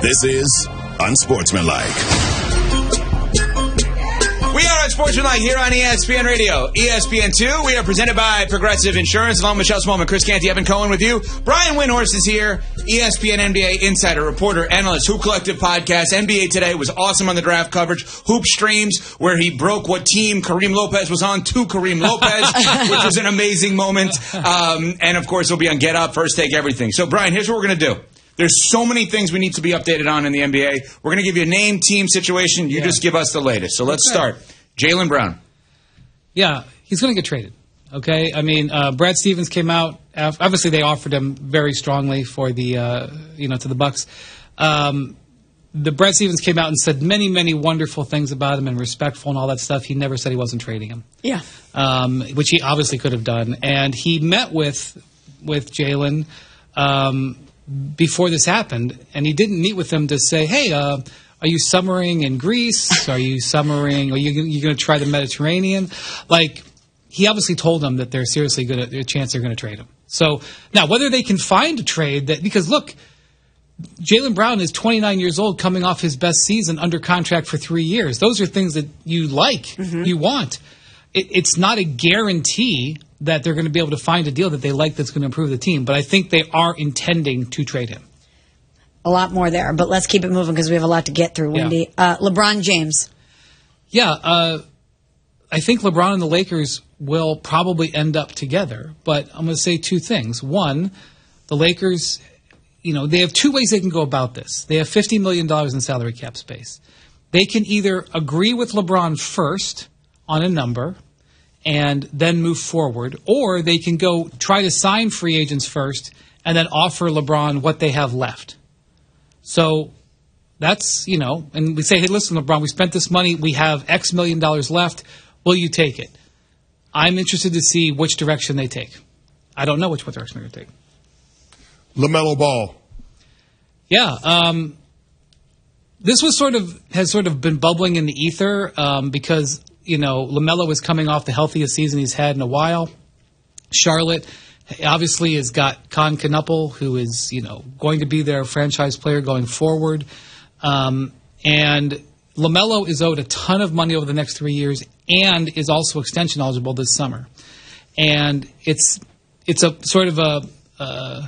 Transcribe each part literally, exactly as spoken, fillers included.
This is Unsportsmanlike. We are Unsportsmanlike here on E S P N Radio. E S P N two, we are presented by Progressive Insurance. Along with Michelle Smallman, Chris Canty, Evan Cohen with you. Brian Windhorst is here. E S P N N B A insider, reporter, analyst, Hoop Collective podcast. N B A Today was awesome on the draft coverage. Hoop Streams, where he broke what team Kareem Lopez was on to Kareem Lopez, which was an amazing moment. Um, and, of course, he'll be on Get Up, First Take, everything. So, Brian, here's what we're going to do. There's so many things we need to be updated on in the N B A. We're going to give you a name, team, situation. You yeah. just give us the latest. So let's start. Jaylen Brown. Yeah, he's going to get traded. Okay? I mean, uh, Brad Stevens came out. Obviously, they offered him very strongly for the, uh, you know, to the Bucks. Um, the Brad Stevens came out and said many, many wonderful things about him and respectful and all that stuff. He never said he wasn't trading him. Yeah. Um, which he obviously could have done. And he met with, with Jaylen um, before this happened, and he didn't meet with him to say, hey, uh, are you summering in Greece? Are you summering? Are you, you going to try the Mediterranean? Like, he obviously told them that they're seriously good at a chance they're going to trade him. So, now, whether they can find a trade that, because look, Jaylen Brown is twenty-nine years old, coming off his best season under contract for three years. Those are things that you like, mm-hmm. you want. It, it's not a guarantee that they're going to be able to find a deal that they like that's going to improve the team. But I think they are intending to trade him. A lot more there, but let's keep it moving because we have a lot to get through, Wendy. Yeah. Uh, LeBron James. Yeah, uh, I think LeBron and the Lakers will probably end up together. But I'm going to say two things. One, the Lakers, you know, they have two ways they can go about this. They have fifty million dollars in salary cap space. They can either agree with LeBron first on a number and then move forward, or they can go try to sign free agents first and then offer LeBron what they have left. So that's, you know, and we say, hey, listen, LeBron, we spent this money. We have X million dollars left. Will you take it? I'm interested to see which direction they take. I don't know which direction they're going to take. LaMelo Ball. Yeah. Um, this was sort of, has sort of been bubbling in the ether um, because, you know, LaMelo is coming off the healthiest season he's had in a while. Charlotte obviously has got Con Knuppel, who is, you know, going to be their franchise player going forward. Um, and LaMelo is owed a ton of money over the next three years and is also extension eligible this summer. And it's it's a sort of a, a,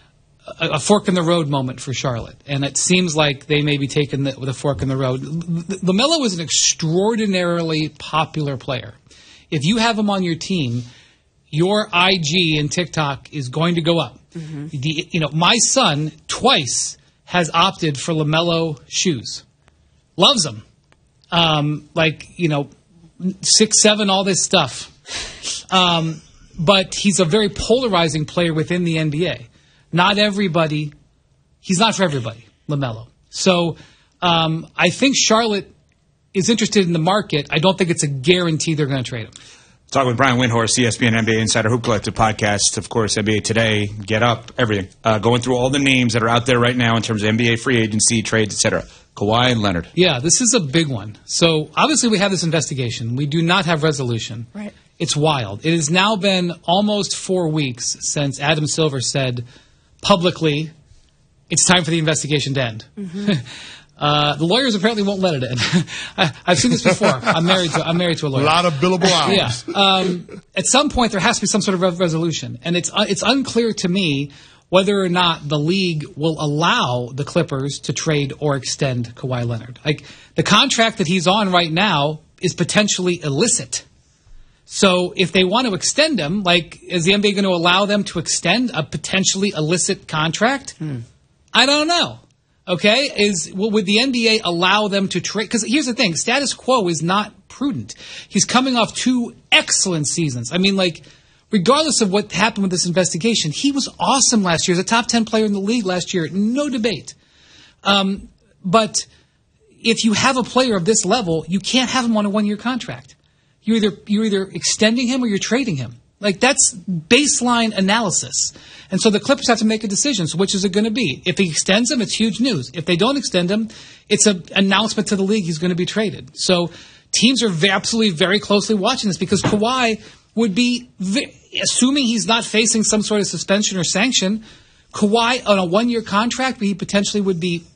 a fork in the road moment for Charlotte. And it seems like they may be taking the, the fork in the road. LaMelo is an extraordinarily popular player. If you have him on your team, your I G and TikTok is going to go up. Mm-hmm. The, you know, my son twice has opted for LaMelo shoes. Loves them. Um, like, you know, six, seven, all this stuff. Um, but he's a very polarizing player within the N B A. Not everybody, he's not for everybody, LaMelo. So um, I think Charlotte is interested in the market. I don't think it's a guarantee they're going to trade him. Talk with Brian Windhorst, E S P N N B A Insider Hoop Collective podcast. Of course, N B A Today, Get Up, everything. Uh, going through all the names that are out there right now in terms of N B A free agency, trades, et cetera. Kawhi and Leonard. Yeah, this is a big one. So, obviously, we have this investigation. We do not have resolution. Right. It's wild. It has now been almost four weeks since Adam Silver said publicly, it's time for the investigation to end. Mm-hmm. Uh, the lawyers apparently won't let it end. I, I've seen this before. I'm married to I'm married to a lawyer. A lot of billable hours. Yeah. Um, at some point, there has to be some sort of re- resolution, and it's uh, it's unclear to me whether or not the league will allow the Clippers to trade or extend Kawhi Leonard. Like, the contract that he's on right now is potentially illicit. So if they want to extend him, like, is the N B A going to allow them to extend a potentially illicit contract? Hmm. I don't know. Okay, is well, would the N B A allow them to trade? Because here's the thing: status quo is not prudent. He's coming off two excellent seasons. I mean, like, regardless of what happened with this investigation, he was awesome last year. He was a top ten player in the league last year, no debate. Um, but if you have a player of this level, you can't have him on a one-year contract. You're either you're either extending him or you're trading him. Like, that's baseline analysis. And so the Clippers have to make a decision. So which is it going to be? If he extends him, it's huge news. If they don't extend him, it's an announcement to the league he's going to be traded. So teams are v- absolutely very closely watching this because Kawhi would be, v- assuming he's not facing some sort of suspension or sanction, Kawhi on a one-year contract, he potentially would be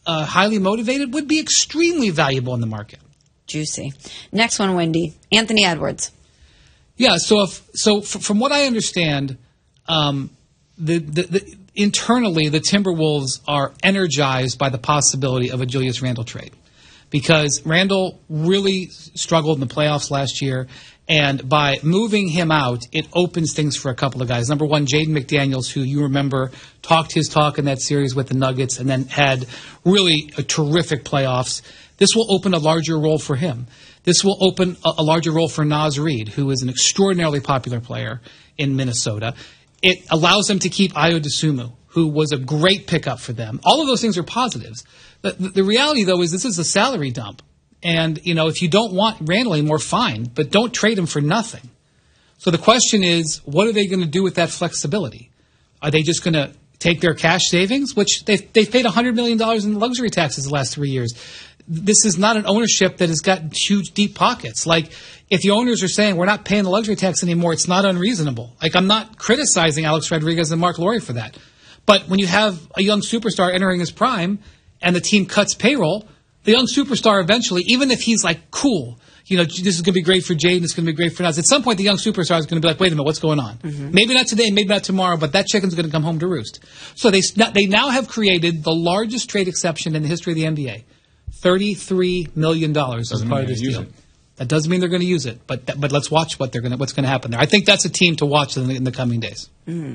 uh, highly motivated, would be extremely valuable in the market. Juicy. Next one, Wendy. Anthony Edwards. Yeah, so if, so f- from what I understand, um, the, the, the internally the Timberwolves are energized by the possibility of a Julius Randle trade, because Randle really struggled in the playoffs last year, and by moving him out, it opens things for a couple of guys. Number one, Jaden McDaniels, who you remember talked his talk in that series with the Nuggets and then had really a terrific playoffs. This will open a larger role for him. This will open a, a larger role for Naz Reid, who is an extraordinarily popular player in Minnesota. It allows them to keep Ayo Dosunmu, who was a great pickup for them. All of those things are positives. The, the, the reality, though, is this is a salary dump. And, you know, if you don't want Randle anymore, fine, but don't trade him for nothing. So the question is, what are they going to do with that flexibility? Are they just going to take their cash savings, which they've, they've paid one hundred million dollars in luxury taxes the last three years? This is not an ownership that has got huge, deep pockets. Like, if the owners are saying we're not paying the luxury tax anymore, it's not unreasonable. Like, I'm not criticizing Alex Rodriguez and Mark Laurie for that. But when you have a young superstar entering his prime and the team cuts payroll, the young superstar eventually, even if he's like, cool, you know, this is going to be great for Jaden, it's going to be great for Naz, at some point the young superstar is going to be like, wait a minute, what's going on? Mm-hmm. Maybe not today, maybe not tomorrow, but that chicken's going to come home to roost. So they they now have created the largest trade exception in the history of the N B A. thirty-three million dollars as part of this deal. It. That doesn't mean they're going to use it, but th- but let's watch what they're going what's going to happen there. I think that's a team to watch in the, in the coming days. Mm-hmm.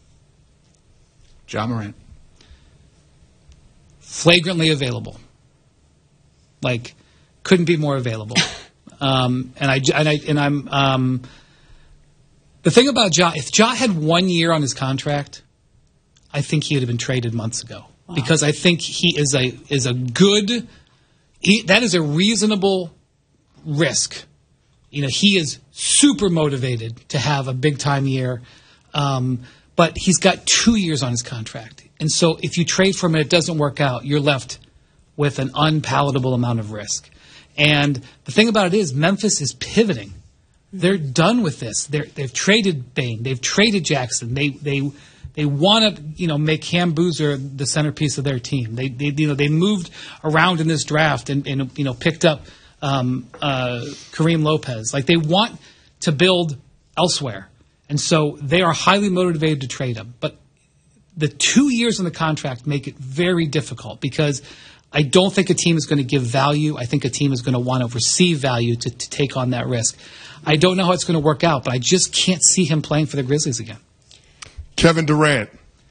Ja Morant. Flagrantly available. Like, couldn't be more available. um, and I and I and I'm um, the thing about Ja. If Ja had one year on his contract, I think he would have been traded months ago. Wow. Because I think he is a is a good. He, that is a reasonable risk. You know, he is super motivated to have a big time year, um, but he's got two years on his contract, and so if you trade for him and it doesn't work out, you're left with an unpalatable amount of risk. And the thing about it is, Memphis is pivoting. They're done with this. They're, they've traded Bane. They've traded Jackson. They they they want to you know make Cam Boozer the centerpiece of their team. They they you know they moved around in this draft and, and you know picked up um, uh, Kareem Lopez. Like, they want to build elsewhere, and so they are highly motivated to trade him. But the two years on the contract make it very difficult, because I don't think a team is going to give value. I think a team is going to want to receive value to, to take on that risk. I don't know how it's going to work out, but I just can't see him playing for the Grizzlies again. Kevin Durant.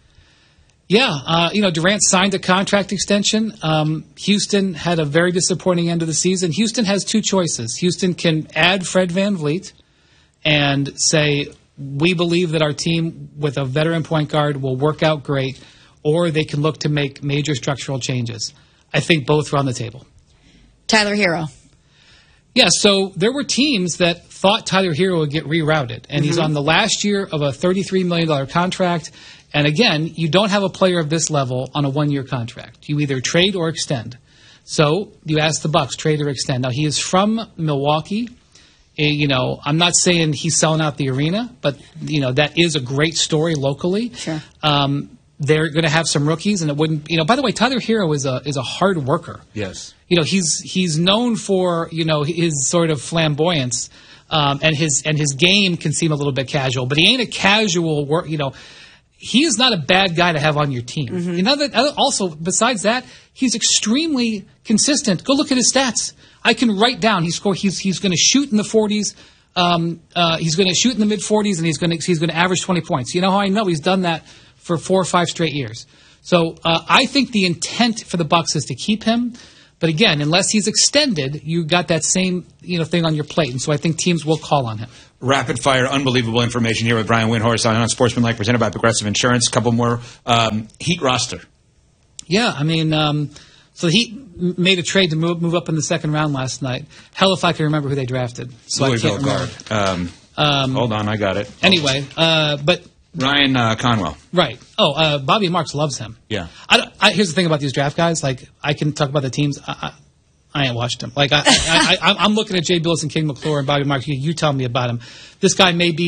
Yeah, uh, you know, Durant signed a contract extension. Um, Houston had a very disappointing end of the season. Houston has two choices. Houston can add Fred VanVleet and say, we believe that our team with a veteran point guard will work out great, or they can look to make major structural changes. I think both are on the table. Tyler Hero. Yeah, so there were teams that thought Tyler Hero would get rerouted, and mm-hmm. he's on the last year of a thirty-three million dollars contract. And again, you don't have a player of this level on a one-year contract. You either trade or extend. So you ask the Bucks, trade or extend. Now, he is from Milwaukee. You know, I'm not saying he's selling out the arena, but, you know, that is a great story locally. Sure. Um, they're going to have some rookies, and it wouldn't, you know, by the way, Tyler Hero is a is a hard worker. Yes. You know, he's he's known for, you know, his sort of flamboyance, um, and his and his game can seem a little bit casual, but he ain't a casual work, you know. He is not a bad guy to have on your team. Mm-hmm. You know, that also, besides that, he's extremely consistent. Go look at his stats. I can write down he score. He's he's going to shoot in the forties. Um, uh, he's going to shoot in the mid forties, and he's going to he's going to average twenty points. You know how I know? He's done that for four or five straight years. So uh, I think the intent for the Bucks is to keep him. But again, unless he's extended, you got that same you know thing on your plate, and so I think teams will call on him. Rapid fire, unbelievable information here with Brian Windhorst on Unsportsmanlike, presented by Progressive Insurance. A couple more. Um, Heat roster. Yeah, I mean, um, so the Heat made a trade to move move up in the second round last night. Hell if I can remember who they drafted. So Louisville I can't remember. guard. Um, um, hold on, I got it. Anyway, uh, but Ryan uh, Conwell. Right. Oh, uh, Bobby Marks loves him. Yeah. I, I, here's the thing about these draft guys. Like, I can talk about the teams. I, I, I ain't watched him. Like, I, I, I, I'm looking at Jay Billis and King McClure and Bobby Marks. You, you tell me about him. This guy may be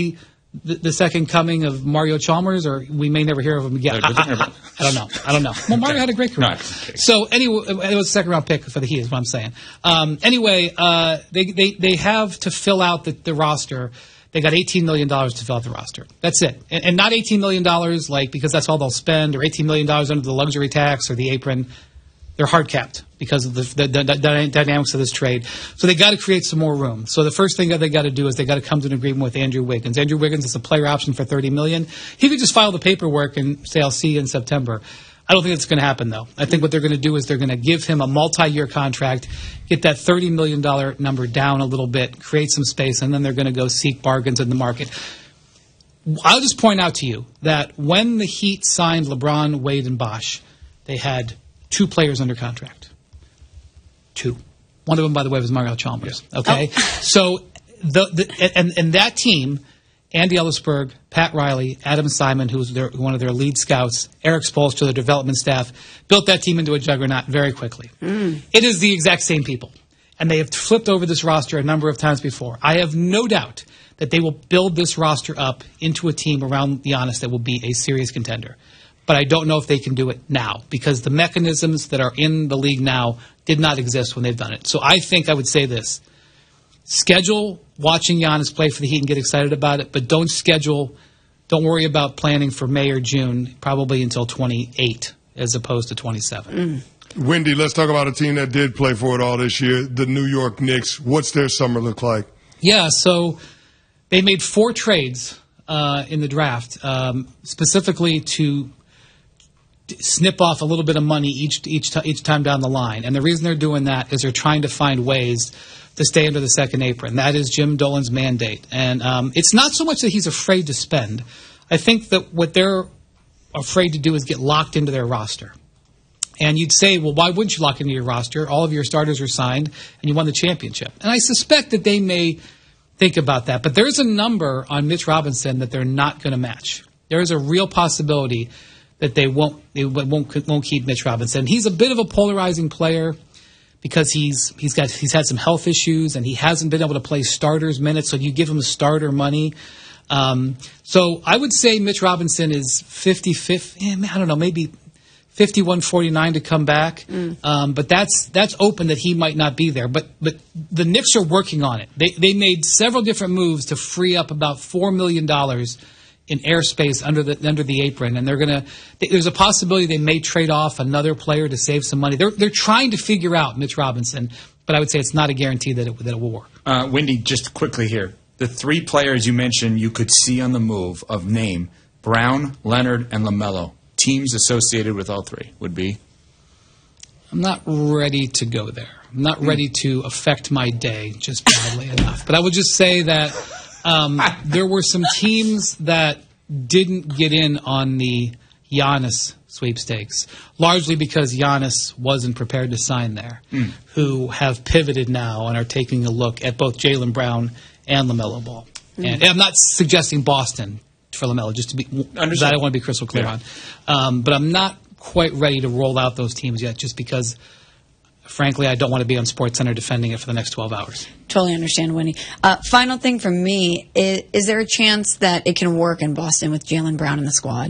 the, the second coming of Mario Chalmers, or we may never hear of him again. I, I, I, I don't know. I don't know. Well, Mario had a great career. No, so anyway, it was a second round pick for the Heat, is what I'm saying. Um, anyway, uh, they, they they have to fill out the, the roster. They got eighteen million dollars to fill out the roster. That's it. And, and not eighteen million dollars like because that's all they'll spend, or eighteen million dollars under the luxury tax or the apron. They're hard capped because of the, the, the, the dynamics of this trade. So they got to create some more room. So the first thing that they got to do is they got to come to an agreement with Andrew Wiggins. Andrew Wiggins is a player option for thirty million dollars. He could just file the paperwork and say, I'll see you in September. I don't think that's going to happen, though. I think what they're going to do is they're going to give him a multi-year contract, get that thirty million dollars number down a little bit, create some space, and then they're going to go seek bargains in the market. I'll just point out to you that when the Heat signed LeBron, Wade, and Bosh, they had two players under contract. Two. One of them, by the way, was Mario Chalmers. Yeah. Okay? Oh. So, the, the and, and that team, Andy Ellisberg, Pat Riley, Adam Simon, who was their, one of their lead scouts, Eric Spoelstra, the development staff, built that team into a juggernaut very quickly. Mm. It is the exact same people. And they have flipped over this roster a number of times before. I have no doubt that they will build this roster up into a team around Giannis that will be a serious contender. But I don't know if they can do it now because the mechanisms that are in the league now did not exist when they've done it. So I think I would say this. Schedule watching Giannis play for the Heat and get excited about it, but don't schedule, don't worry about planning for May or June, probably until twenty-eight as opposed to twenty-seven. Mm. Wendy, let's talk about a team that did play for it all this year, the New York Knicks. What's their summer look like? Yeah, so they made four trades uh, in the draft, um, specifically to snip off a little bit of money each each t- each time down the line. And the reason they're doing that is they're trying to find ways to stay under the second apron. That is Jim Dolan's mandate. And um, it's not so much that he's afraid to spend. I think that what they're afraid to do is get locked into their roster. And you'd say, well, why wouldn't you lock into your roster? All of your starters are signed, and you won the championship. And I suspect that they may think about that. But there's a number on Mitch Robinson that they're not going to match. There is a real possibility that they won't they won't won't keep Mitch Robinson. He's a bit of a polarizing player because he's he's got he's had some health issues and he hasn't been able to play starters minutes. So you give him starter money. Um, so I would say Mitch Robinson is fifty-fifty. I don't know, maybe fifty-one forty-nine to come back. Mm. Um, but that's that's open that he might not be there. But but the Knicks are working on it. They they made several different moves to free up about four million dollars in airspace under the under the apron, and they're gonna. There's a possibility they may trade off another player to save some money. They're they're trying to figure out Mitch Robinson, but I would say it's not a guarantee that it that it will work. Uh, Wendy, just quickly here, the three players you mentioned you could see on the move of name: Brown, Leonard, and LaMelo. Teams associated with all three would be. I'm not ready to go there. I'm not mm. ready to affect my day just badly enough. But I would just say that. Um, there were some teams that didn't get in on the Giannis sweepstakes, largely because Giannis wasn't prepared to sign there, mm. who have pivoted now and are taking a look at both Jaylen Brown and LaMelo Ball. Mm. And, and I'm not suggesting Boston for LaMelo, just to be that I want to be crystal clear yeah. on. Um, but I'm not quite ready to roll out those teams yet, just because frankly, I don't want to be on SportsCenter defending it for the next twelve hours. Totally understand, Winnie. Uh, final thing from me, is, is there a chance that it can work in Boston with Jaylen Brown in the squad?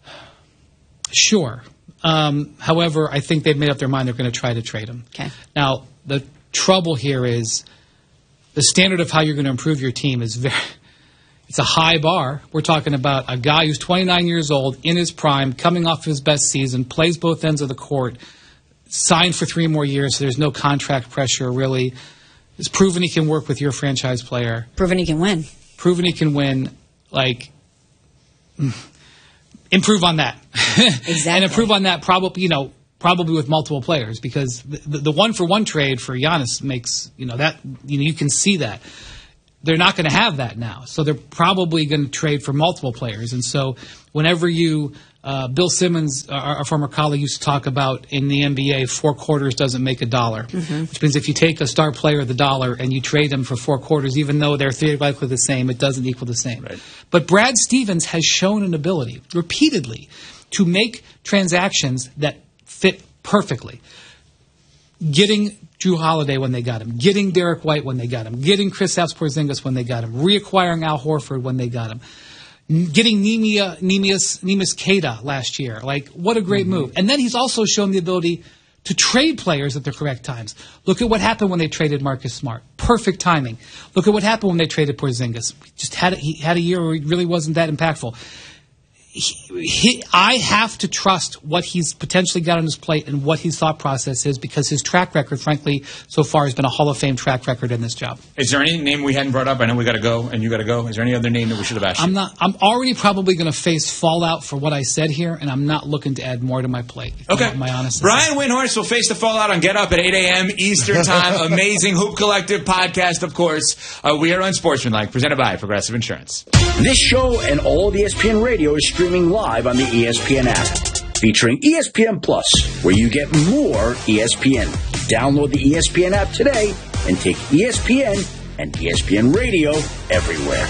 Sure. Um, however, I think they've made up their mind they're going to try to trade him. Okay. Now, the trouble here is the standard of how you're going to improve your team is very... It's a high bar. We're talking about a guy who's twenty-nine years old, in his prime, coming off his best season, plays both ends of the court, signed for three more years, so there's no contract pressure, really. He's proven he can work with your franchise player. Proven he can win. Proven he can win. Like, improve on that. Exactly. And improve on that probably, you know, probably with multiple players, because the, the, the one-for-one trade for Giannis makes, you know, that, you know, you can see that. They're not going to have that now. So they're probably going to trade for multiple players. And so whenever you uh, – Bill Simmons, our, our former colleague, used to talk about in the N B A, four quarters doesn't make a dollar, mm-hmm. which means if you take a star player of the dollar and you trade them for four quarters, even though they're theoretically the same, it doesn't equal the same. Right. But Brad Stevens has shown an ability repeatedly to make transactions that fit perfectly. getting Drew Holiday when they got him, getting Derek White when they got him, getting Kristaps Porzingis when they got him, reacquiring Al Horford when they got him, getting Nemia, Nemias, Neemias Queta last year. Like, what a great mm-hmm. move. And then he's also shown the ability to trade players at the correct times. Look at what happened when they traded Marcus Smart. Perfect timing. Look at what happened when they traded Porzingis. He just had a, he had a year where he really wasn't that impactful. He, he, I have to trust what he's potentially got on his plate and what his thought process is, because his track record, frankly, so far has been a Hall of Fame track record in this job. Is there any name we hadn't brought up? I know we got to go, and you got to go. Is there any other name that we should have asked you? I'm not. I'm already probably going to face fallout for what I said here, and I'm not looking to add more to my plate. Okay. My honest. Brian Windhorst will face the fallout on Get Up at eight a.m. Eastern Time. Amazing Hoop Collective podcast, of course. Uh, we are Unsportsmanlike, presented by Progressive Insurance. This show and all of E S P N Radio is streaming live on the E S P N app, featuring E S P N Plus, where you get more E S P N. Download the E S P N app today and take E S P N and E S P N Radio everywhere.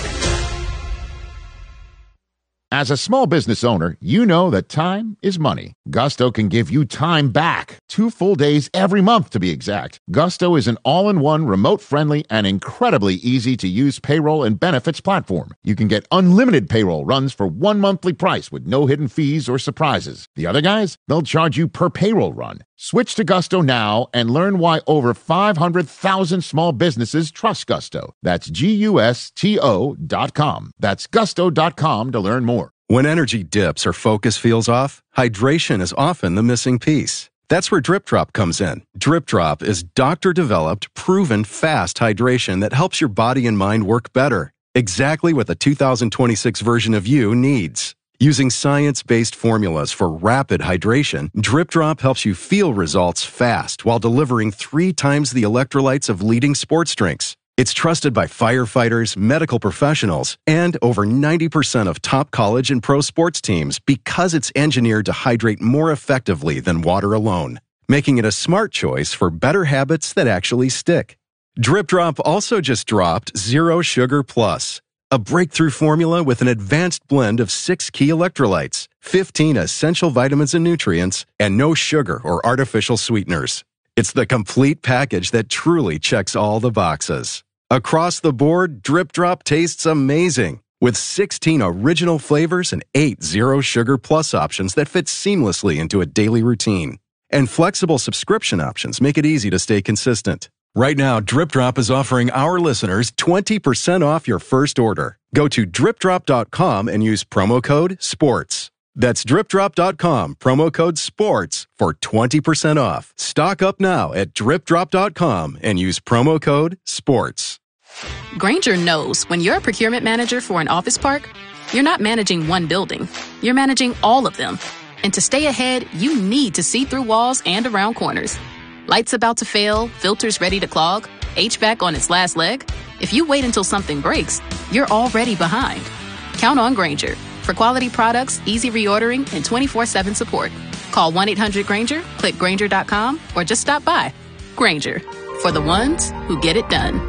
As a small business owner, you know that time is money. Gusto can give you time back. Two full days every month, to be exact. Gusto is an all-in-one, remote-friendly, and incredibly easy-to-use payroll and benefits platform. You can get unlimited payroll runs for one monthly price with no hidden fees or surprises. The other guys, they'll charge you per payroll run. Switch to Gusto now and learn why over five hundred thousand small businesses trust Gusto. That's G U S T O dot com. That's gusto dot com to learn more. When energy dips or focus feels off, hydration is often the missing piece. That's where Drip Drop comes in. Drip Drop is doctor-developed, proven fast hydration that helps your body and mind work better. Exactly what the two thousand twenty-six version of you needs. Using science-based formulas for rapid hydration, Drip Drop helps you feel results fast while delivering three times the electrolytes of leading sports drinks. It's trusted by firefighters, medical professionals, and over ninety percent of top college and pro sports teams because it's engineered to hydrate more effectively than water alone, making it a smart choice for better habits that actually stick. Drip Drop also just dropped Zero Sugar Plus, a breakthrough formula with an advanced blend of six key electrolytes, fifteen essential vitamins and nutrients, and no sugar or artificial sweeteners. It's the complete package that truly checks all the boxes. Across the board, Drip Drop tastes amazing, with sixteen original flavors and eight Zero Sugar Plus options that fit seamlessly into a daily routine. And flexible subscription options make it easy to stay consistent. Right now, Drip Drop is offering our listeners twenty percent off your first order. Go to drip drop dot com and use promo code SPORTS. That's drip drop dot com, promo code SPORTS for twenty percent off. Stock up now at drip drop dot com and use promo code SPORTS. Grainger knows when you're a procurement manager for an office park, you're not managing one building. You're managing all of them. And to stay ahead, you need to see through walls and around corners. Lights about to fail, filters ready to clog, H V A C on its last leg. If you wait until something breaks, you're already behind. Count on Grainger for quality products, easy reordering, and twenty-four seven support. Call one eight hundred Grainger, click Grainger dot com, or just stop by. Grainger, for the ones who get it done.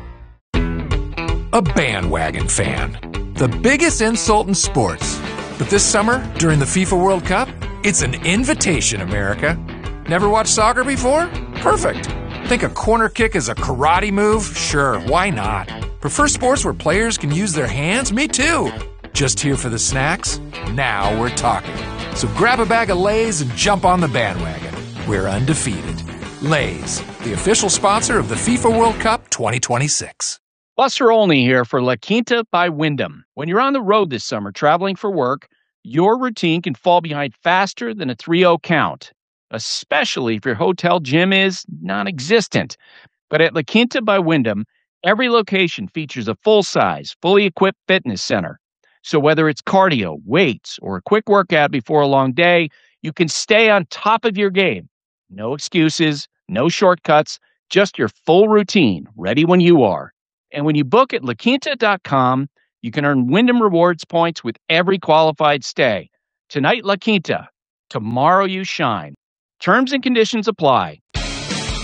A bandwagon fan. The biggest insult in sports. But this summer, during the FIFA World Cup, it's an invitation, America. Never watched soccer before? Perfect. Think a corner kick is a karate move? Sure, why not? Prefer sports where players can use their hands? Me too. Just here for the snacks? Now we're talking. So grab a bag of Lay's and jump on the bandwagon. We're undefeated. Lay's, the official sponsor of the FIFA World Cup twenty twenty-six. Buster Olney here for La Quinta by Wyndham. When you're on the road this summer traveling for work, your routine can fall behind faster than a three oh count, especially if your hotel gym is non-existent. But at La Quinta by Wyndham, every location features a full-size, fully equipped fitness center. So whether it's cardio, weights, or a quick workout before a long day, you can stay on top of your game. No excuses, no shortcuts, just your full routine, ready when you are. And when you book at la quinta dot com, you can earn Wyndham Rewards points with every qualified stay. Tonight, La Quinta. Tomorrow, you shine. Terms and conditions apply.